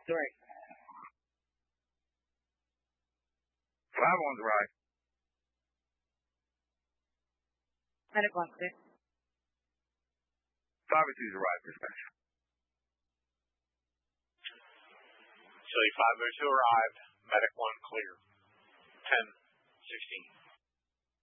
Three. 5-1's right. Medic 1 clear. 5-2's arrived, dispatch. Chili 502 arrived. Medic 1 clear. 10-16.